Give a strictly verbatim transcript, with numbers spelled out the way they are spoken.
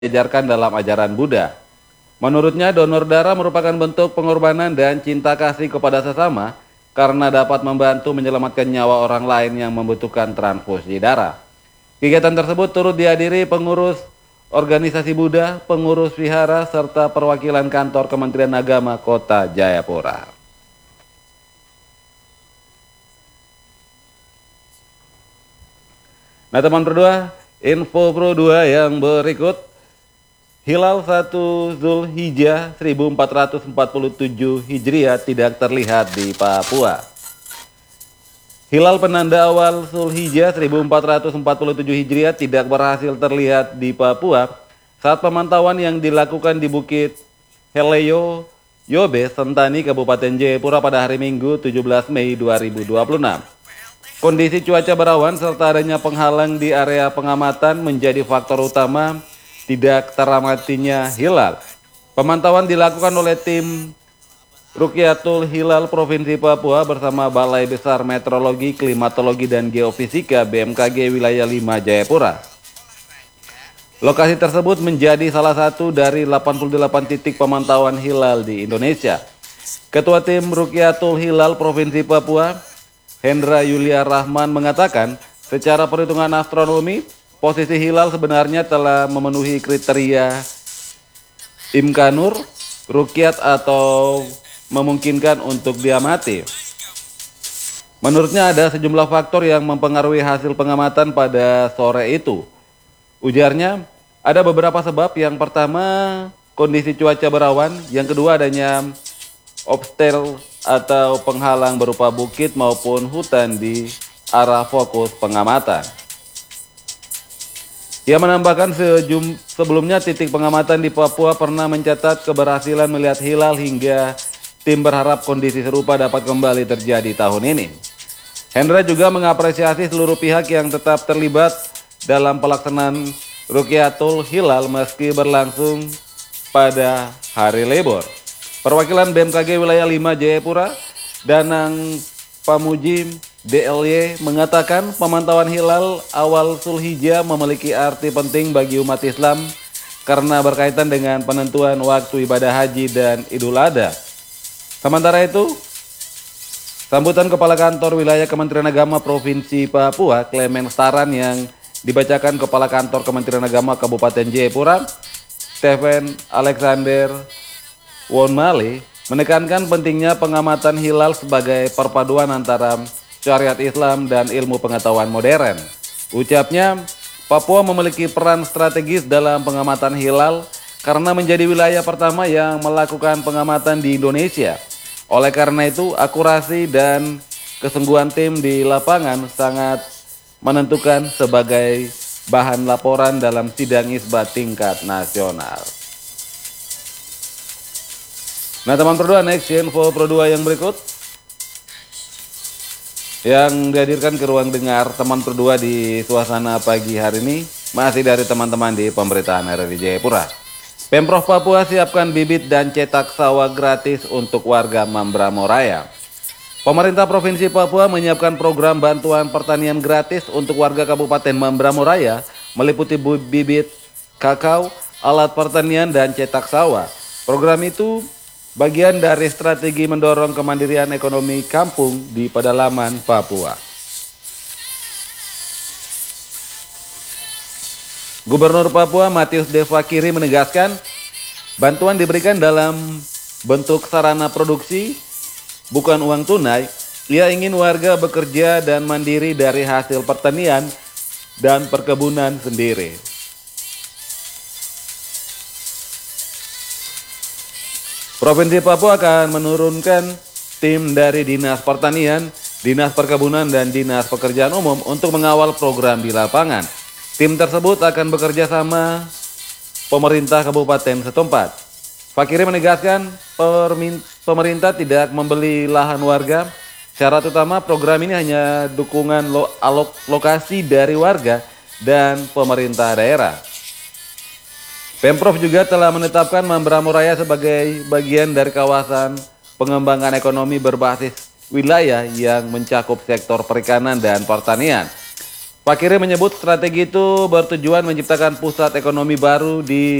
diajarkan dalam ajaran Buddha. Menurutnya, donor darah merupakan bentuk pengorbanan dan cinta kasih kepada sesama karena dapat membantu menyelamatkan nyawa orang lain yang membutuhkan transfusi darah. Kegiatan tersebut turut dihadiri pengurus organisasi Buddha, pengurus wihara, serta perwakilan kantor Kementerian Agama Kota Jayapura. Nah teman berdua, info Pro dua yang berikut. Hilal satu Zulhijjah seribu empat ratus empat puluh tujuh Hijriah tidak terlihat di Papua. Hilal penanda awal Zulhijjah seribu empat ratus empat puluh tujuh Hijriah tidak berhasil terlihat di Papua saat pemantauan yang dilakukan di Bukit Heleyo, Yobe, Sentani, Kabupaten Jayapura pada hari Minggu tujuh belas Mei dua ribu dua puluh enam. Kondisi cuaca berawan serta adanya penghalang di area pengamatan menjadi faktor utama tidak teramatinya hilal. Pemantauan dilakukan oleh tim Rukyatul Hilal Provinsi Papua bersama Balai Besar Meteorologi, Klimatologi, dan Geofisika B M K G Wilayah lima Jayapura. Lokasi tersebut menjadi salah satu dari delapan puluh delapan titik pemantauan hilal di Indonesia. Ketua tim Rukyatul Hilal Provinsi Papua, Hendra Yulia Rahman, mengatakan secara perhitungan astronomi, posisi hilal sebenarnya telah memenuhi kriteria imkanur, rukyat atau memungkinkan untuk diamati. Menurutnya ada sejumlah faktor yang mempengaruhi hasil pengamatan pada sore itu. Ujarnya, ada beberapa sebab. Yang pertama, kondisi cuaca berawan. Yang kedua, adanya obstacle atau penghalang berupa bukit maupun hutan di arah fokus pengamatan. Ia menambahkan sejum, sebelumnya titik pengamatan di Papua pernah mencatat keberhasilan melihat hilal hingga tim berharap kondisi serupa dapat kembali terjadi tahun ini. Hendra juga mengapresiasi seluruh pihak yang tetap terlibat dalam pelaksanaan Rukyatul Hilal meski berlangsung pada hari libur. Perwakilan B M K G Wilayah lima Jayapura, Danang Pamuji D L Y, mengatakan pemantauan hilal awal Zulhijjah memiliki arti penting bagi umat Islam karena berkaitan dengan penentuan waktu ibadah haji dan Idul Adha. Sementara itu, sambutan Kepala Kantor Wilayah Kementerian Agama Provinsi Papua, Clement Staran, yang dibacakan Kepala Kantor Kementerian Agama Kabupaten Jayapura, Stephen Alexander Wonmale, menekankan pentingnya pengamatan hilal sebagai perpaduan antara syariat Islam dan ilmu pengetahuan modern. Ucapnya, Papua memiliki peran strategis dalam pengamatan hilal karena menjadi wilayah pertama yang melakukan pengamatan di Indonesia. Oleh karena itu, akurasi dan kesungguhan tim di lapangan sangat menentukan sebagai bahan laporan dalam sidang isbat tingkat nasional. Nah teman Pro dua, next info Pro dua yang berikut yang dihadirkan ke ruang dengar teman Pro dua di suasana pagi hari ini masih dari teman-teman di pemerintahan R R I Jayapura. Pemprov Papua siapkan bibit dan cetak sawah gratis untuk warga Mambramo Raya. Pemerintah Provinsi Papua menyiapkan program bantuan pertanian gratis untuk warga Kabupaten Mambramo Raya meliputi bibit kakao, alat pertanian, dan cetak sawah. Program itu bagian dari strategi mendorong kemandirian ekonomi kampung di pedalaman Papua. Gubernur Papua Matius D. Fakiri menegaskan bantuan diberikan dalam bentuk sarana produksi, bukan uang tunai. Ia ingin warga bekerja dan mandiri dari hasil pertanian dan perkebunan sendiri. Provinsi Papua akan menurunkan tim dari Dinas Pertanian, Dinas Perkebunan, dan Dinas Pekerjaan Umum untuk mengawal program di lapangan. Tim tersebut akan bekerja sama pemerintah kabupaten setempat. Fakiri menegaskan pemerintah tidak membeli lahan warga. Syarat utama program ini hanya dukungan lo alok lokasi dari warga dan pemerintah daerah. Pemprov juga telah menetapkan Mambramo Raya sebagai bagian dari kawasan pengembangan ekonomi berbasis wilayah yang mencakup sektor perikanan dan pertanian. Fakiri menyebut strategi itu bertujuan menciptakan pusat ekonomi baru di